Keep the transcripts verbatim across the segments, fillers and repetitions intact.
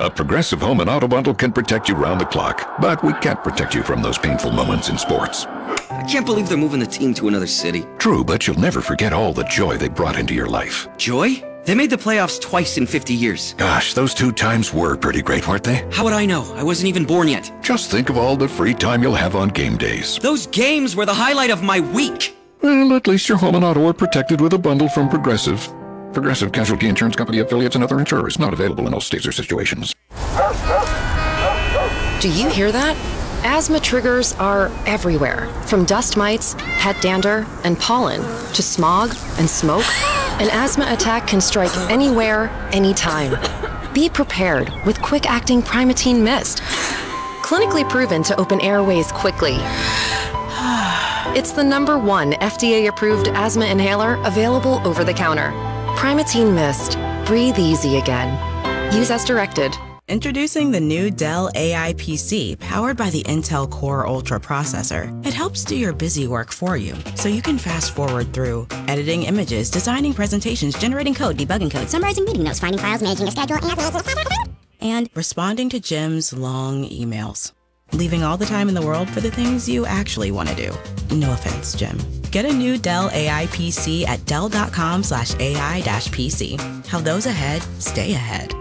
A Progressive Home and Auto Bundle can protect you round the clock, but we can't protect you from those painful moments in sports. I can't believe they're moving the team to another city. True, but you'll never forget all the joy they brought into your life. Joy? They made the playoffs twice in fifty years. Gosh, those two times were pretty great, weren't they? How would I know? I wasn't even born yet. Just think of all the free time you'll have on game days. Those games were the highlight of my week. Well, at least your home and auto are protected with a bundle from Progressive. Progressive Casualty Insurance Company affiliates and other insurers. Not available in all states or situations. Do you hear that? Asthma triggers are everywhere, from dust mites, pet dander, and pollen, to smog and smoke. An asthma attack can strike anywhere, anytime. Be prepared with quick-acting Primatene Mist. Clinically proven to open airways quickly. It's the number one F D A-approved asthma inhaler available over the counter. Primatene Mist. Breathe easy again. Use as directed. Introducing the new Dell A I P C powered by the Intel Core Ultra processor. It helps do your busy work for you, so you can fast forward through editing images, designing presentations, generating code, debugging code, summarizing meeting notes, finding files, managing a schedule, and... and responding to Jim's long emails. Leaving all the time in the world for the things you actually want to do. No offense, Jim. Get a new Dell A I P C at dell.com slash AI dash PC. How those ahead stay ahead.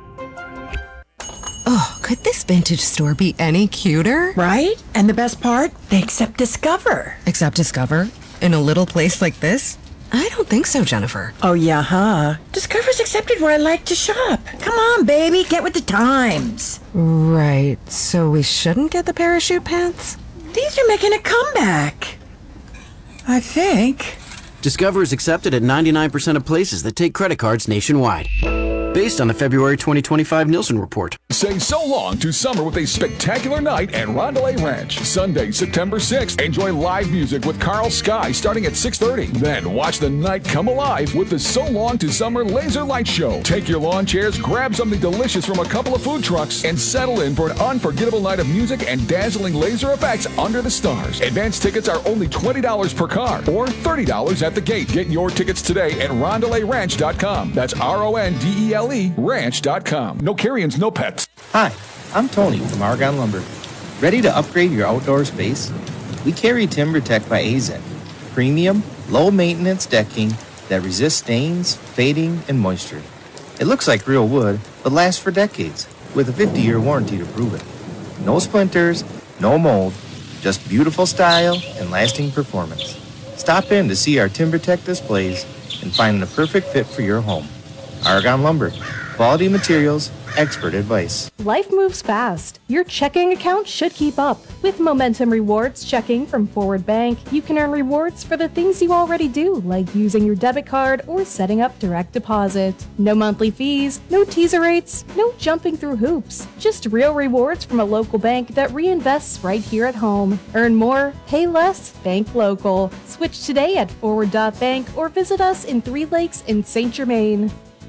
Oh, could this vintage store be any cuter? Right? And the best part? They accept Discover. Accept Discover? In a little place like this? I don't think so, Jennifer. Oh, yeah, huh? Discover's accepted where I like to shop. Come on, baby, get with the times. Right, so we shouldn't get the parachute pants? These are making a comeback. I think. Discover is accepted at ninety-nine percent of places that take credit cards nationwide. Based on the February twenty twenty-five Nielsen report. Say so long to summer with a spectacular night at Rondelay Ranch. Sunday, September sixth. Enjoy live music with Carl Sky starting at six thirty. Then watch the night come alive with the So Long to Summer Laser Light Show. Take your lawn chairs, grab something delicious from a couple of food trucks, and settle in for an unforgettable night of music and dazzling laser effects under the stars. Advance tickets are only twenty dollars per car or thirty dollars at the gate. Get your tickets today at rondelay ranch dot com. That's R O N D E L E ranch dot com. No carry-ins, no pets. Hi, I'm Tony from Argonne Lumber. Ready to upgrade your outdoor space? We carry TimberTech by A Z E. Premium, low-maintenance decking that resists stains, fading, and moisture. It looks like real wood, but lasts for decades, with a fifty-year warranty to prove it. No splinters, no mold, just beautiful style and lasting performance. Stop in to see our TimberTech displays and find the perfect fit for your home. Argonne Lumber. Quality materials, expert advice. Life moves fast. Your checking account should keep up. With Momentum Rewards checking from Forward Bank, you can earn rewards for the things you already do, like using your debit card or setting up direct deposit. No monthly fees, no teaser rates, no jumping through hoops. Just real rewards from a local bank that reinvests right here at home. Earn more, pay less, bank local. Switch today at forward dot bank or visit us in Three Lakes in Saint Germain.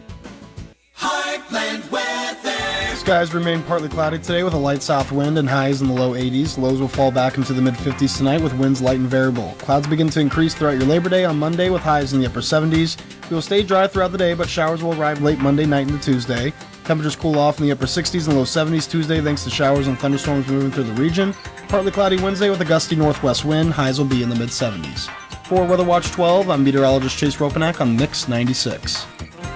Heartland weather. Skies remain partly cloudy today with a light south wind and highs in the low eighties. Lows will fall back into the mid-fifties tonight with winds light and variable. Clouds begin to increase throughout your Labor Day on Monday with highs in the upper seventies. We will stay dry throughout the day, but showers will arrive late Monday night into Tuesday. Temperatures cool off in the upper sixties and low seventies Tuesday thanks to showers and thunderstorms moving through the region. Partly cloudy Wednesday with a gusty northwest wind. Highs will be in the mid-seventies. For Weather Watch twelve, I'm meteorologist Chase Ropanak on Mix ninety-six.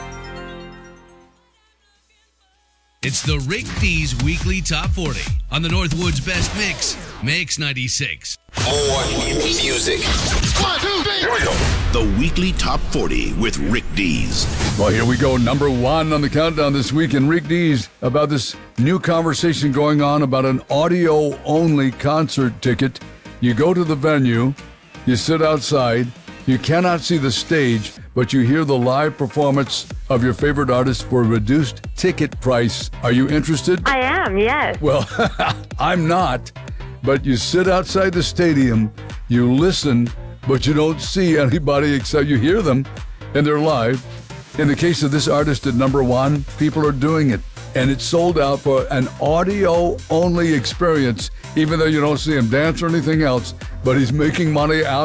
It's the Rick Dees Weekly Top forty on the Northwood's Best Mix, Mix ninety-six. More music. One, two, three. Here we go. The Weekly Top forty with Rick Dees. Well, here we go. Number one on the countdown this week. And Rick Dees, about this new conversation going on about an audio-only concert ticket. You go to the venue, you sit outside, you cannot see the stage, but you hear the live performance of your favorite artist for a reduced ticket price. Are you interested? I am, yes. Well, I'm not. But you sit outside the stadium, you listen, but you don't see anybody except you hear them, and they're live. In the case of this artist at number one, people are doing it. And it's sold out for an audio-only experience, even though you don't see him dance or anything else. But he's making money out